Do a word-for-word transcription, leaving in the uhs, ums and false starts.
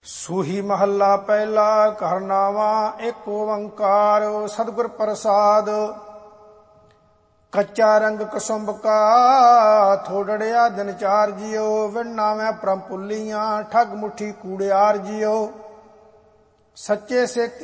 ਸੂਹੀ ਮਹੱਲਾ ਪਹਿਲਾ। ਘਰ ਨਾਵਾਂ ਇੱਕ ਓੰਕਾਰ ਸਤਿਗੁਰ ਪ੍ਰਸਾਦ। ਕੱਚਾ ਰੰਗ ਕਸੁੰਭ ਕਾ ਥੋੜੜਿਆ ਦਿਨ ਚਾਰ ਜਿਉ। ਵਿਣ ਨਾਵੇਂ ਪਰਮ ਪੁੱਲੀਆਂ ਠੱਗ ਮੁੱਠੀ ਕੂੜਿਆਰ ਜਿਉ। ਸੱਚੇ ਸਿੱਖ